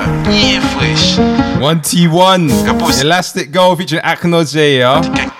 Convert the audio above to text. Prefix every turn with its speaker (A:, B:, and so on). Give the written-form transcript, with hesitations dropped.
A: bien fresh.
B: 1T1, Elastic Girl featuring Aknoze, yeah.